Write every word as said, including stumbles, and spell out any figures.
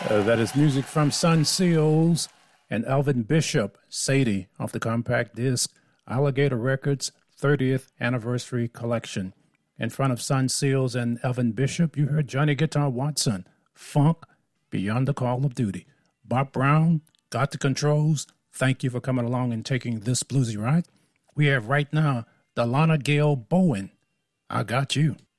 Uh, that is music from Sun Seals and Elvin Bishop, Sadie, off the compact disc Alligator Records thirtieth Anniversary Collection. In front of Sun Seals and Elvin Bishop, you heard Johnny Guitar Watson, Funk, Beyond the Call of Duty. Bob Brown, Got the Controls. Thank you for coming along and taking this bluesy ride. We have right now Delana Gail Bowen, I Got You.